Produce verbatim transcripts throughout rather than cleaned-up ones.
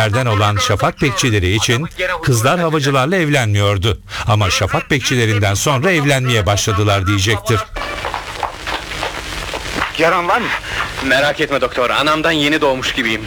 bekçilerden olan Şafak bekçileri için kızlar havacılarla evlenmiyordu. Ama Şafak bekçilerinden sonra evlenmeye başladılar diyecektir. Yaran var mı? Merak etme doktor, anamdan yeni doğmuş gibiyim.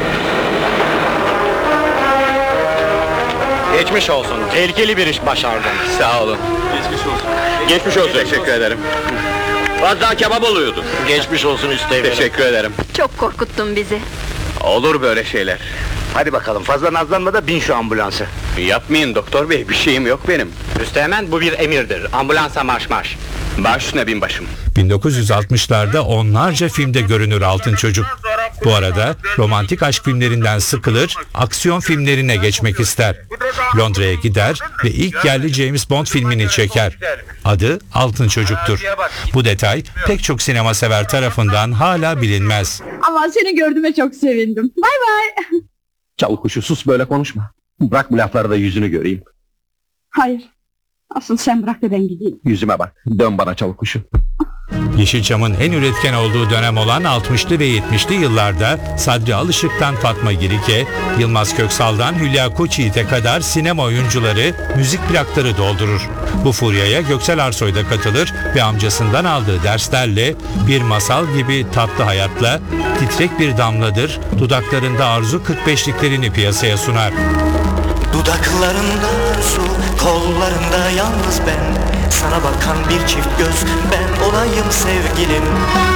Geçmiş olsun. Tehlikeli bir iş başardın. Sağ olun. Geçmiş olsun. Teşekkür ederim. Fazla kebap oluyordu. Geçmiş olsun üstelik. Teşekkür ederim. Çok korkuttun bizi. Olur böyle şeyler. Hadi bakalım, fazla nazlanma da bin şu ambulansı. Yapmayın doktor bey, bir şeyim yok benim. Üsteğmen, bu bir emirdir. Ambulansa marş marş. Baş üstüne binbaşım. bin dokuz yüz altmışlarda onlarca filmde görünür Altın Çocuk. Bu arada romantik aşk filmlerinden sıkılır, aksiyon filmlerine geçmek ister. Londra'ya gider ve ilk yerli James Bond filmini çeker. Adı Altın Çocuk'tur. Bu detay pek çok sinema sever tarafından hala bilinmez. Ama seni gördüğüme çok sevindim. Bay bay. Çalı kuşu, sus, böyle konuşma. Bırak bu lafları da yüzünü göreyim. Hayır. Asıl sen bırak da ben gideyim. Yüzüme bak, dön bana çalı kuşu. Yeşilçam'ın en üretken olduğu dönem olan altmışlı ve yetmişli yıllarda Sadri Alışık'tan Fatma Girike, Yılmaz Köksal'dan Hülya Koçyiğit'e kadar sinema oyuncuları müzik plakları doldurur. Bu furyaya Göksel Arsoy da katılır ve amcasından aldığı derslerle Bir Masal Gibi Tatlı Hayat'la Titrek Bir Damladır, Dudaklarında Arzu kırk beşliklerini piyasaya sunar. Dudaklarında arzu, kollarında yalnız ben. Sana bakan bir çift göz, ben olayım sevgilim.